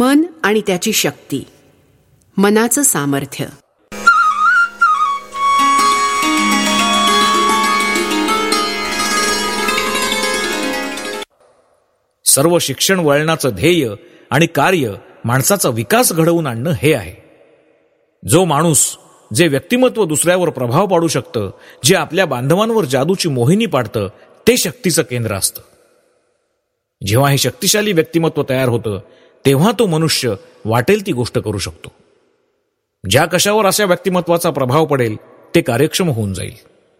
मन आणि त्याची शक्ती, मनाचं सामर्थ्य. सर्व शिक्षण वळणाचं ध्येय आणि कार्य माणसाचा विकास घडवून आणणं हे आहे. जो माणूस, जे व्यक्तिमत्व दुसऱ्यावर प्रभाव पाडू शकतं, जे आपल्या बांधवांवर जादूची मोहिनी पाडतं, ते शक्तीचं केंद्र असतं. जेव्हा हे शक्तिशाली व्यक्तिमत्व तयार होतं, तेव्हा तो मनुष्य वाटेल ती गोष्ट करू शकतो. ज्या कशावर अशा व्यक्तिमत्वाचा प्रभाव पडेल ते कार्यक्षम होऊन जाईल.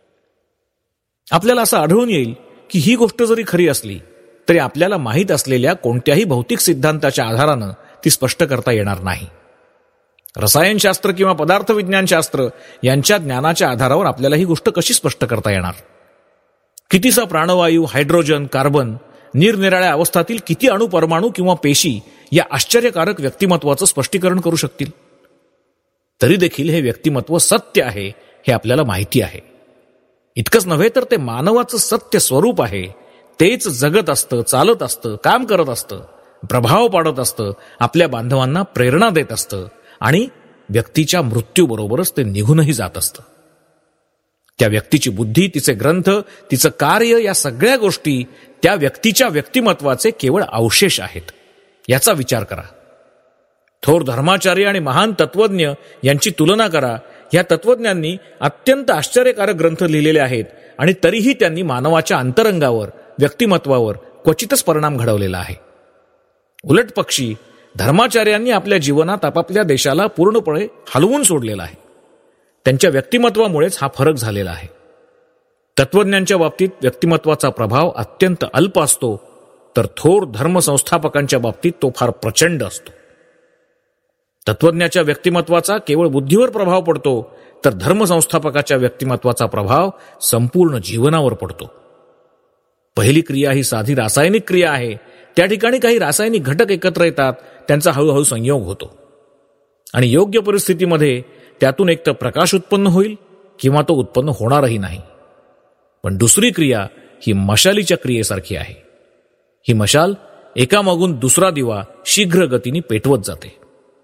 आपल्याला असं आढळून येईल की ही गोष्ट जरी खरी असली तरी आपल्याला माहीत असलेल्या कोणत्याही भौतिक सिद्धांताच्या आधारानं ती स्पष्ट करता येणार नाही. रसायनशास्त्र किंवा पदार्थविज्ञानशास्त्र यांच्या ज्ञानाच्या आधारावर आपल्याला ही गोष्ट कशी स्पष्ट करता येणार? कितीसा प्राणवायू, हायड्रोजन, कार्बन, निरनिराळ्या अवस्थातील किती अणु, परमाणू किंवा पेशी या आश्चर्यकारक व्यक्तिमत्वाचं स्पष्टीकरण करू शकतील? तरी देखील हे व्यक्तिमत्व सत्य आहे हे आपल्याला माहिती आहे. इतकंच नव्हे तर ते मानवाचं सत्य स्वरूप आहे. तेच जगत असतं, चालत असतं, काम करत असतं, प्रभाव पाडत असतं, आपल्या बांधवांना प्रेरणा देत असतं आणि व्यक्तीच्या मृत्यूबरोबरच ते निघूनही जात असतं. त्या व्यक्तीची बुद्धी, तिचे ग्रंथ, तिचं कार्य या सगळ्या गोष्टी त्या व्यक्तीच्या व्यक्तिमत्वाचे केवळ अवशेष आहेत. याचा विचार करा. थोर धर्माचार्य आणि महान तत्वज्ञ यांची तुलना करा. या तत्वज्ञांनी अत्यंत आश्चर्यकारक ग्रंथ लिहिलेले आहेत आणि तरीही त्यांनी मानवाच्या अंतरंगावर, व्यक्तिमत्वावर क्वचितच परिणाम घडवलेला आहे. उलट पक्षी धर्माचार्यांनी आपल्या जीवनात आपापल्या देशाला पूर्णपणे हलवून सोडलेला आहे. त्यांच्या व्यक्तिमत्वामुळेच हा फरक झालेला आहे. तत्वज्ञांच्या बाबतीत व्यक्तिमत्वाचा प्रभाव अत्यंत अल्प असतो, तर थोर धर्मसंस्थापकांच्या बाबतीत तो फार प्रचंड असतो. तत्वज्ञाच्या व्यक्तिमत्वाचा केवळ बुद्धीवर प्रभाव पडतो, तर धर्मसंस्थापकाच्या व्यक्तिमत्वाचा प्रभाव संपूर्ण जीवनावर पडतो. पहिली क्रिया ही साधी रासायनिक क्रिया आहे. त्या ठिकाणी काही रासायनिक घटक एकत्र येतात, त्यांचा हळूहळू संयोग होतो आणि योग्य परिस्थितीमध्ये त्यातून एक तर प्रकाश उत्पन्न होईल किंवा तो उत्पन्न होणारही नाही. पण दुसरी क्रिया ही मशालीच्या क्रियेसारखी आहे. ही मशाल एकामागून दुसरा दिवा शीघ्र गतीने पेटवत जाते.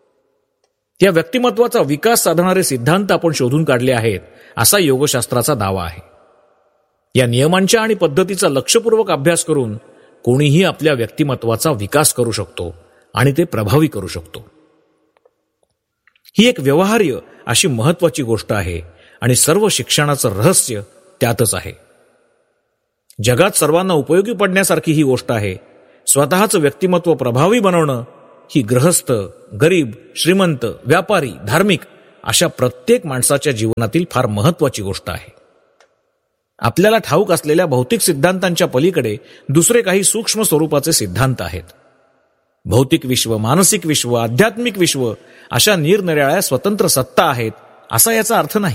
या व्यक्तिमत्वाचा विकास साधणारे सिद्धांत आपण शोधून काढले आहेत, असा योगशास्त्राचा दावा आहे. या नियमांच्या आणि पद्धतीचा लक्षपूर्वक अभ्यास करून कोणीही आपल्या व्यक्तिमत्वाचा विकास करू शकतो आणि ते प्रभावी करू शकतो. ही एक व्यवहार्य अशी महत्वाची गोष्ट आहे आणि सर्व शिक्षणाचं रहस्य त्यातच आहे. जगात सर्वांना उपयोगी पडण्यासारखी ही गोष्ट आहे. स्वतःचं व्यक्तिमत्व प्रभावी बनवणं ही गृहस्थ, गरीब, श्रीमंत, व्यापारी, धार्मिक अशा प्रत्येक माणसाच्या जीवनातील फार महत्वाची गोष्ट आहे. आपल्याला ठाऊक असलेल्या भौतिक सिद्धांतांच्या पलीकडे दुसरे काही सूक्ष्म स्वरूपाचे सिद्धांत आहेत. भौतिक विश्व, मानसिक विश्व, आध्यात्मिक विश्व अशा निरनिराळ्या स्वतंत्र सत्ता आहेत असा याचा अर्थ नाही.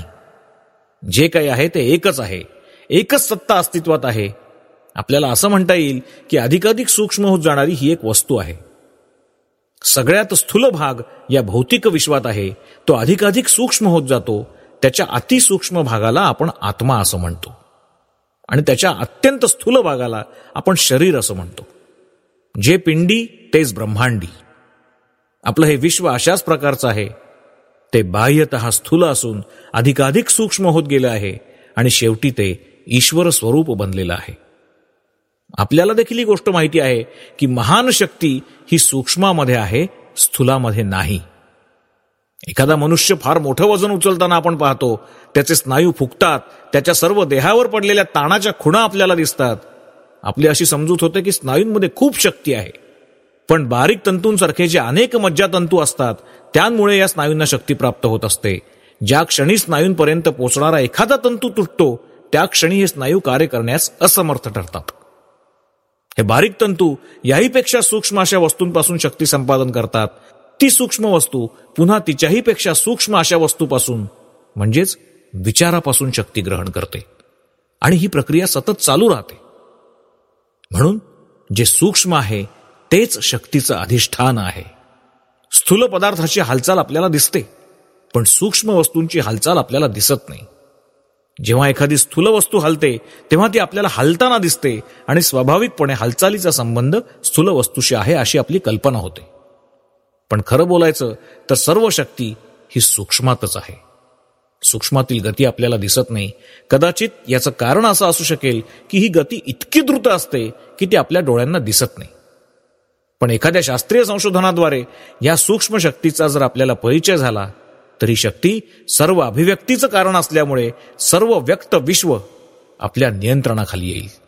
जे काही आहे ते एकच आहे. एकच सत्ता अस्तित्वात आहे. आपल्याला असं म्हणता येईल की अधिकाधिक सूक्ष्म होत जाणारी ही एक वस्तू आहे. सगळ्यात स्थूल भाग या भौतिक विश्वात आहे. तो अधिकाधिक सूक्ष्म होत जातो. त्याच्या अतिसूक्ष्म भागाला आपण आत्मा असं म्हणतो आणि त्याच्या अत्यंत स्थूल भागाला आपण शरीर असं म्हणतो. जे पिंडी तेच ब्रह्मांडी. आपलं हे विश्व अशाच प्रकारचं आहे. ते बाह्यतः स्थूल असून अधिकाधिक सूक्ष्म होत गेलं आहे आणि शेवटी ते ईश्वर स्वरूप बनलेलं आहे. आपल्याला देखील ही गोष्ट माहिती आहे की महान शक्ती ही सूक्ष्मामध्ये आहे, स्थूलामध्ये नाही. एखादा मनुष्य फार मोठं वजन उचलताना आपण पाहतो. त्याचे स्नायू फुगतात, त्याच्या सर्व देहावर पडलेल्या ताणाच्या खुणा आपल्याला दिसतात. आपली अशी समजूत होते की स्नायूंमध्ये खूप शक्ती आहे. पण बारीक तंतूंसारखे जे अनेक मज्जातंतू असतात त्यामुळे या स्नायूंना शक्ती प्राप्त होत असते. ज्या क्षणी स्नायूंपर्यंत पोहोचणारा एखादा तंतू तुटतो त्या क्षणी हे स्नायू कार्य करण्यास असमर्थ ठरतात. हे बारीक तंतू याहीपेक्षा सूक्ष्म अशा वस्तूंपासून शक्ती संपादन करतात. ती सूक्ष्म वस्तू पुन्हा तिच्याही पेक्षा सूक्ष्म अशा वस्तूपासून म्हणजेच विचारापासून शक्ती ग्रहण करते आणि ही प्रक्रिया सतत चालू राहते. म्हणून जे सूक्ष्म आहे तेच शक्तीचं अधिष्ठान आहे. स्थूल पदार्थाची हालचाल आपल्याला दिसते, पण सूक्ष्म वस्तूंची हालचाल आपल्याला दिसत नाही. जेव्हा एखादी स्थूल वस्तू हलते तेव्हा ती आपल्याला हलताना दिसते आणि स्वाभाविकपणे हालचालीचा संबंध स्थूल वस्तूशी आहे अशी आपली कल्पना होते. पण खरं बोलायचं तर सर्व शक्ती ही सूक्ष्मातच आहे. सूक्ष्मातील गती आपल्याला दिसत नाही. कदाचित याचं कारण असं असू शकेल की ही गती इतकी द्रुत असते की ती आपल्या डोळ्यांना दिसत नाही. पण एखाद्या शास्त्रीय संशोधनाद्वारे या सूक्ष्म शक्तीचा जर आपल्याला परिचय झाला तर ही शक्ती सर्व अभिव्यक्तीचं कारण असल्यामुळे सर्व व्यक्त विश्व आपल्या नियंत्रणाखाली येईल.